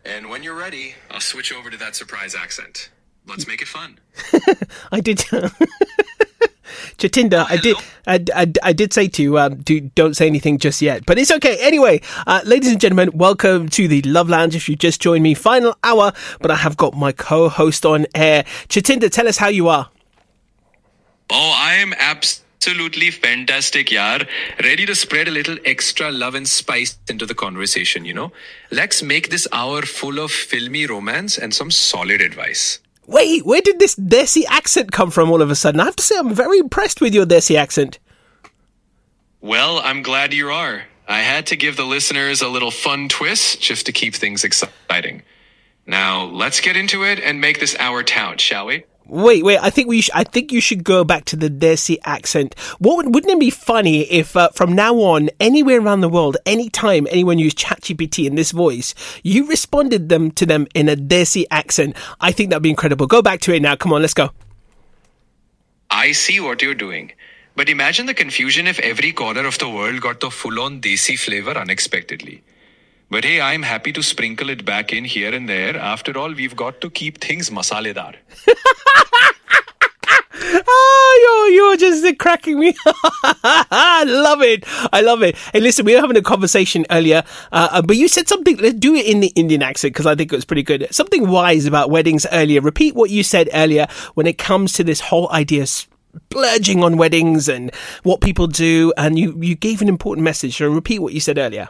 And when you're ready, I'll switch over to that surprise accent. Let's make it fun. I did. Jatinder, I did say to don't say anything just yet, but it's okay. Anyway, ladies and gentlemen, welcome to the Love Lounge. If you just joined me, final hour, but I have got my co-host on air. Jatinder, tell us how you are. Oh, I am absolutely fantastic, yaar. Ready to spread a little extra love and spice into the conversation, you know? Let's make this hour full of filmy romance and some solid advice. Wait, where did this Desi accent come from all of a sudden? I have to say, I'm very impressed with your Desi accent. Well, I'm glad you are. I had to give the listeners a little fun twist just to keep things exciting. Now, let's get into it and make this hour count, shall we? Wait, I think you should go back to the Desi accent. Wouldn't it be funny if from now on, anywhere around the world, anytime anyone used ChatGPT in this voice, you responded to them in a Desi accent? I think that'd be incredible. Go back to it now. Come on, let's go. I see what you're doing. But imagine the confusion if every corner of the world got the full-on Desi flavor unexpectedly. But hey, I'm happy to sprinkle it back in here and there. After all, we've got to keep things masaledar. Oh, you're just cracking me. I love it. Hey, listen, we were having a conversation earlier, but you said something. Let's do it in the Indian accent because I think it was pretty good. Something wise about weddings earlier. Repeat what you said earlier when it comes to this whole idea of splurging on weddings and what people do. And you gave an important message. So repeat what you said earlier.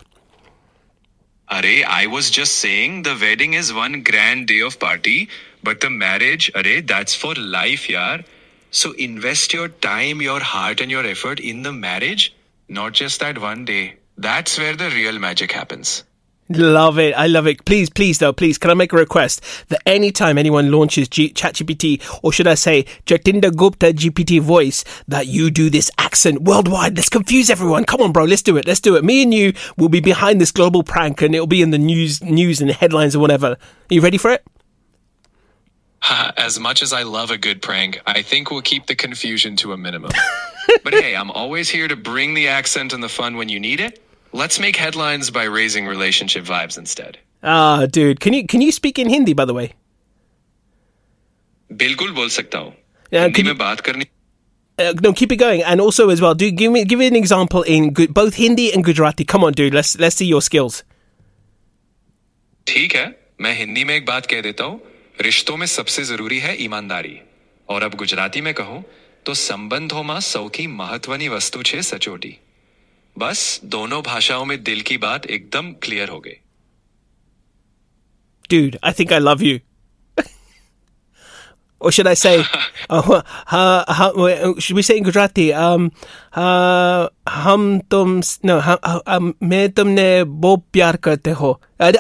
I was just saying the wedding is one grand day of party, but the marriage, that's for life, yaar. So invest your time, your heart and your effort in the marriage, not just that one day. That's where the real magic happens. Love it. I love it. Please, can I make a request that anytime anyone launches ChatGPT, or should I say Jatinder Gupta GPT voice, that you do this accent worldwide? Let's confuse everyone. Come on, bro. Let's do it. Me and you will be behind this global prank and it'll be in the news and headlines or whatever. Are you ready for it? As much as I love a good prank, I think we'll keep the confusion to a minimum. But hey, I'm always here to bring the accent and the fun when you need it. Let's make headlines by raising relationship vibes instead. Dude, can you speak in Hindi, by the way? बिल्कुल बोल सकता हूँ. हिंदी में बात करनी. No, keep it going. And also as well, dude, give me an example in both Hindi and Gujarati. Come on, dude, let's see your skills. ठीक है, मैं हिंदी में एक बात कह देता हूँ. रिश्तों में सबसे जरूरी है ईमानदारी. और अब गुजराती में कहूँ तो संबंधों में सौથી महत्वनी वस्तु છે સચોટી. बस दोनों भाषाओं में दिल की बात एकदम क्लियर हो गई. Dude, I think I love you. Or should I say, should we say in Gujarati, मैं तुमने बहुत प्यार करते हो.